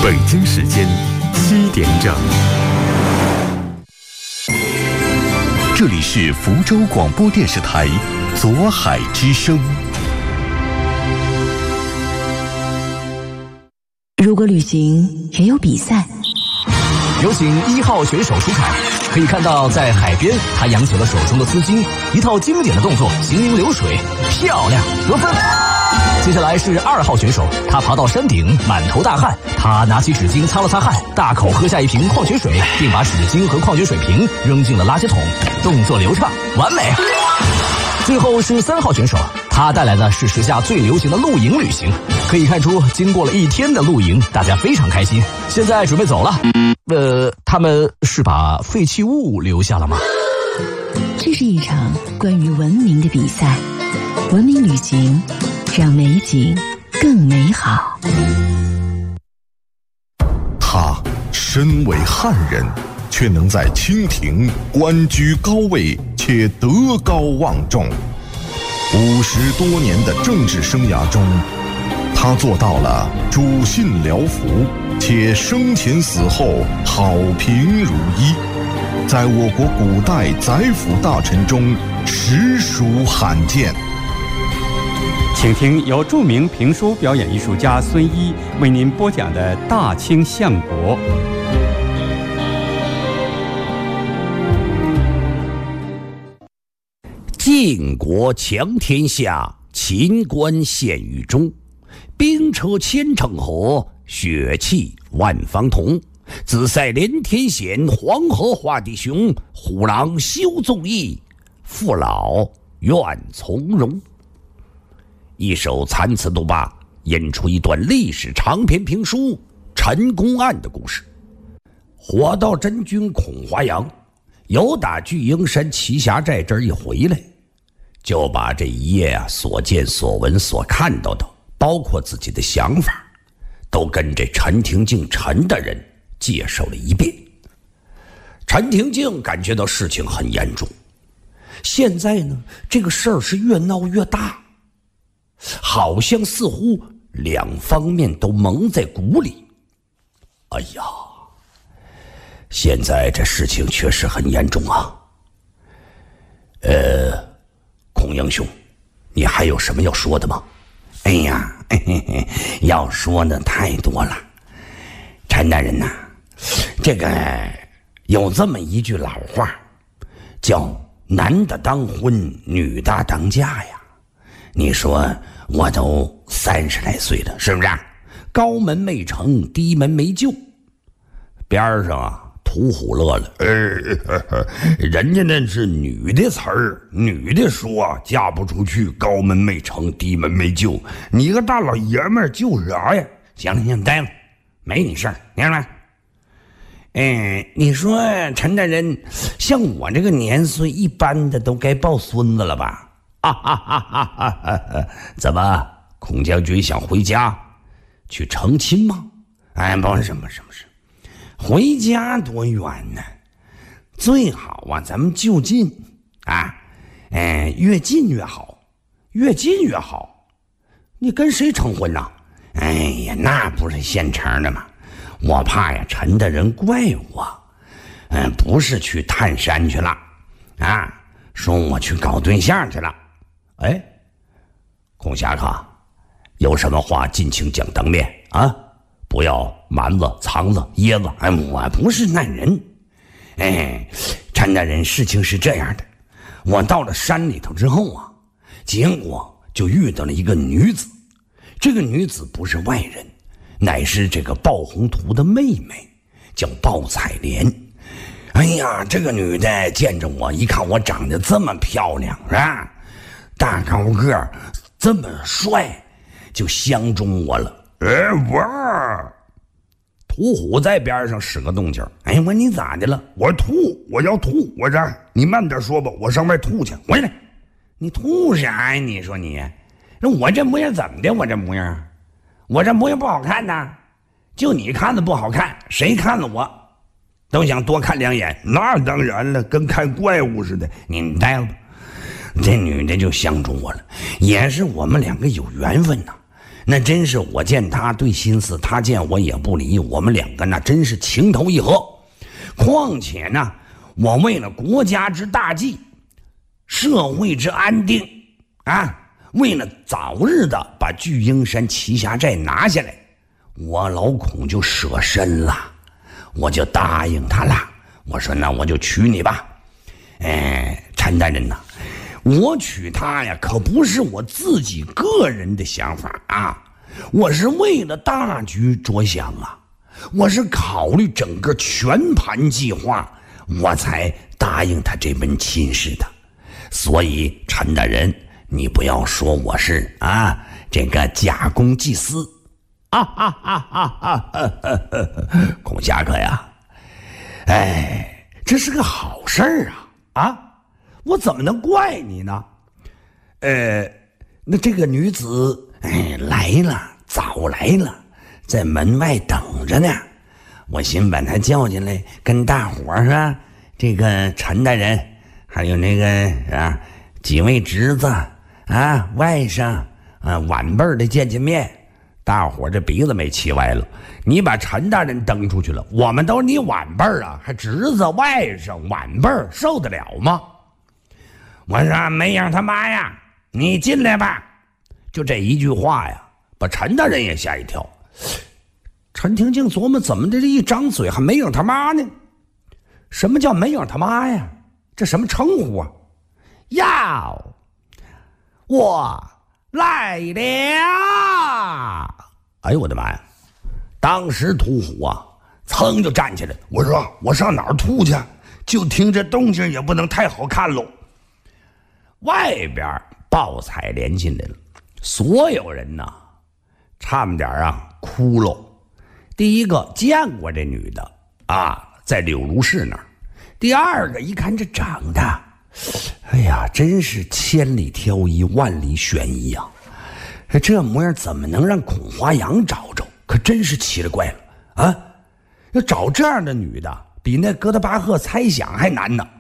北京时间7点整，这里是福州广播电视台左海之声。 如果旅行也有比赛， 有请1号选手出场。可以看到，在海边，他扬起了手中的丝巾，一套经典的动作，行云流水，漂亮，得分。接下来是2号选手，他爬到山顶，满头大汗，他拿起纸巾擦了擦汗，大口喝下一瓶矿泉水，并把纸巾和矿泉水瓶扔进了垃圾桶，动作流畅，完美。最后是3号选手，他带来的是时下最流行的露营旅行。可以看出，经过了1天的露营，大家非常开心。现在准备走了。他们是把废弃物留下了吗？ 这是一场关于文明的比赛，文明旅行让美景更美好。 他身为汉人，却能在清廷官居高位且德高望重。50多年的政治生涯中，他做到了主信僚服，且生前死后好评如一，在我国古代宰辅大臣中实属罕见。 请听由著名评书表演艺术家孙一为您播讲的《大清相国》。 晋国强天下，秦关陷于中。兵车千乘河，血气万方同。紫塞连天险，黄河化地雄。虎狼休纵义，父老愿从容。一首残词都罢，引出一段历史长篇评书《陈宫案》的故事。火道真君孔华阳由打巨鹰山奇侠寨这儿一回来，就把这一夜所见所闻所看到的，包括自己的想法，都跟这陈廷敬陈大人介绍了一遍。陈廷敬感觉到事情很严重，现在呢，这个事儿是越闹越大，好像似乎两方面都蒙在鼓里。哎呀，现在这事情确实很严重啊。孔英雄，你还有什么要说的吗？ 哎呀，要说的太多了。陈大人呐，这个有这么一句老话，叫男的当婚，女的当嫁呀。你说我都30来岁了，是不是？高门没成，低门没就。边上屠虎乐了，人家那是女的词儿，女的说嫁不出去，高门没成，低门没就。你个大老爷们儿救啥呀？行了，你待会，没你事儿，明白吗？你说陈大人，像我这个年岁，一般的都该抱孙子了吧？ 怎么，孔将军想回家去成亲吗？ 不是，回家多远呢？最好咱们就近啊，越近越好，越近越好。 你跟谁成婚呐？ 哎呀，那不是现成的吗？我怕呀，陈大人怪我，不是去探山去了啊，说我去搞对象去了。 孔侠客，有什么话尽情讲当面啊，不要瞒子藏子掖子。 我不是那人。陈大人，事情是这样的，我到了山里头之后啊，结果就遇到了一个女子。这个女子不是外人，乃是这个鲍宏图的妹妹，叫鲍彩莲。哎呀，这个女的见着我，一看我长得这么漂亮，是吧？大高个儿，这么帅，就相中我了。 屠虎在边上使个动静。 我说你咋的了？ 我要吐，我这你慢点说吧，我上外吐去。 回来，你吐啥呀？你说你，那我这模样怎么的？我这模样不好看呐？就你看的不好看，谁看了我都想多看2眼。 那当然了，跟看怪物似的。 你待吧。这女的就相中我了，也是我们2个有缘分呐。 那真是我见他对心思，他见我也不离，我们两个那真是情投意合。况且呢，我为了国家之大计，社会之安定啊，为了早日的把巨婴山奇侠寨拿下来，我老孔就舍身了，我就答应他了。我说那我就娶你吧。陈大人呐，我娶她呀，可不是我自己个人的想法啊，我是为了大局着想啊，我是考虑整个全盘计划，我才答应他这门亲事的。所以陈大人，你不要说我是这个假公济私孔侠客呀，这是个好事儿我怎么能怪你呢？那这个女子来了，早来了，在门外等着呢。我寻把她叫进来，跟大伙儿说，这个陈大人，还有那个几位侄子外甥晚辈的见面。大伙这鼻子没气歪了，你把陈大人蹬出去了，我们都是你晚辈还侄子外甥晚辈受得了吗？我说没影他妈呀，你进来吧。就这一句话呀，把陈大人也吓一跳。陈廷敬琢磨，怎么这一张嘴还没影他妈呢？什么叫没影他妈呀？这什么称呼啊？要我来了！哎呦我的妈呀！当时屠虎噌就站起来， 我说我上哪儿吐去？就听这动静也不能太好看喽。 外边报彩连进来了，所有人呐差不点哭喽。第一个见过这女的在柳如是那儿，第二个一看这长得，哎呀，真是千里挑一，万里选一啊！这模样怎么能让孔华阳找着？可真是奇了怪了要找这样的女的，比那哥德巴赫猜想还难呢。